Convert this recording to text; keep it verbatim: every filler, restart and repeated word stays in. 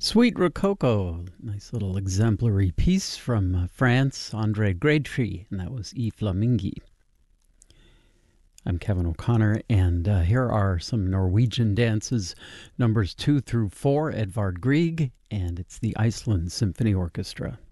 Sweet Rococo, nice little exemplary piece from uh, France, André Grétry, and that was E Flamingi. I'm Kevin O'Connor, and uh, here are some Norwegian dances, numbers two through four, Edvard Grieg, and it's the Iceland Symphony Orchestra.